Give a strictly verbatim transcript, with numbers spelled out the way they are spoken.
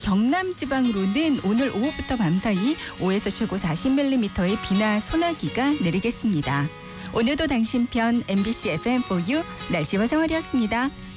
경남 지방으로는 오늘 오후부터 밤사이 오에서 최고 사십 밀리미터의 비나 소나기가 내리겠습니다. 오늘도 당신 편 엠비씨 에프엠 포유 날씨와 생활이었습니다.